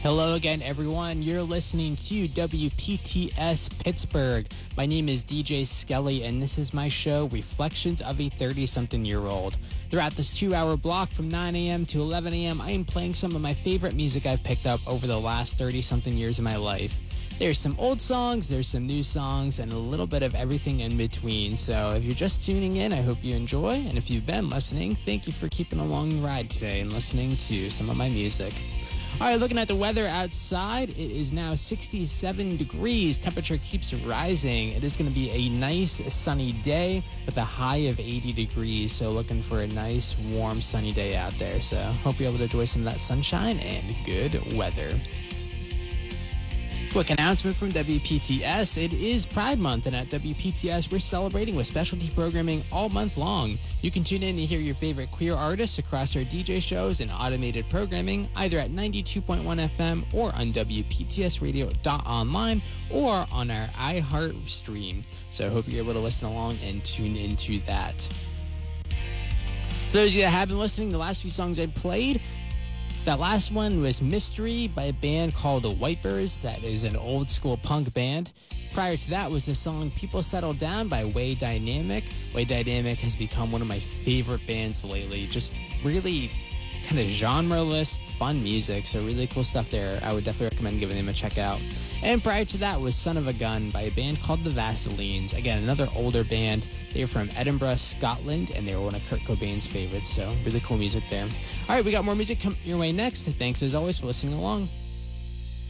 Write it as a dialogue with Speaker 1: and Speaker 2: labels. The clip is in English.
Speaker 1: Hello again, everyone. You're listening to WPTS Pittsburgh. My name is DJ Skelly, and this is my show, Reflections of a 30-something-year-old. Throughout this 2-hour block from 9 a.m. to 11 a.m., I am playing some of my favorite music I've picked up over the last 30-something years of my life. There's some old songs, there's some new songs, and a little bit of everything in between. So if you're just tuning in, I hope you enjoy. And if you've been listening, thank you for keeping along the ride today and listening to some of my music. All right, looking at the weather outside, it is now 67 degrees. Temperature keeps rising. It is going to be a nice sunny day with a high of 80 degrees. So looking for a nice, warm, sunny day out there. So hope you're able to enjoy some of that sunshine and good weather. Quick announcement from WPTS. It is Pride Month, and at WPTS, we're celebrating with specialty programming all month long. You can tune in to hear your favorite queer artists across our DJ shows and automated programming, either at 92.1 FM or on WPTSradio.online or on our iHeart stream. So I hope you're able to listen along and tune into that. For those of you that have been listening, the last few songs I played, that last one was Mystery by a band called the Wipers. That is an old school punk band. Prior to that was the song People Settle Down by Way Dynamic. Way Dynamic has become one of my favorite bands lately. Just really kind of genre-less, fun music. So really cool stuff there. I would definitely recommend giving them a check out. And prior to that was Son of a Gun by a band called the Vaselines. Again, another older band. They were from Edinburgh, Scotland, and they were one of Kurt Cobain's favorites. So really cool music there. All right, we got more music coming your way next. Thanks as always for listening along.